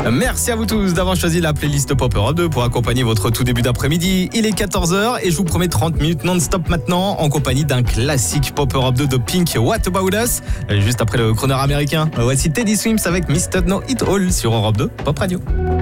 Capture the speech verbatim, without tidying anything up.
Merci à vous tous d'avoir choisi la playlist Pop Europe deux pour accompagner votre tout début d'après-midi. Il est quatorze heures et je vous promets trente minutes non-stop maintenant en compagnie d'un classique Pop Europe deux de Pink, What About Us. Juste après le chroneur américain, voici Teddy Swims avec Mister Know It All sur Europe deux Pop Radio.